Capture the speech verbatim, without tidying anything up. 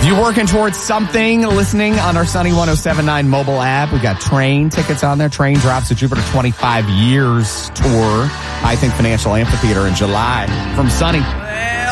If you're working towards something, listening on our Sunny one oh seven point nine mobile app, we got Train tickets on there. Train drops the Jupiter twenty-five years tour, I think Financial Amphitheater in July. From Sunny.